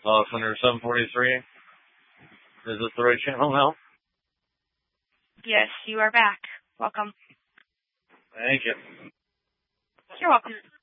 Center 743. Is this the right channel now? Yes, you are back. Welcome. Thank you. You're welcome.